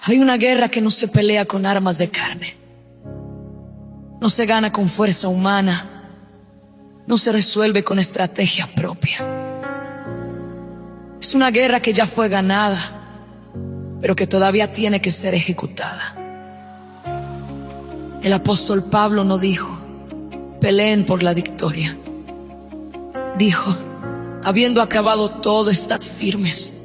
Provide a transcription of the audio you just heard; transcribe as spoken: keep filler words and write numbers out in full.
Hay una guerra que no se pelea con armas de carne, no se gana con fuerza humana, no se resuelve con estrategia propia. Es una guerra que ya fue ganada, pero que todavía tiene que ser ejecutada. El apóstol Pablo no dijo, peleen por la victoria. Dijo, habiendo acabado todo, estad firmes,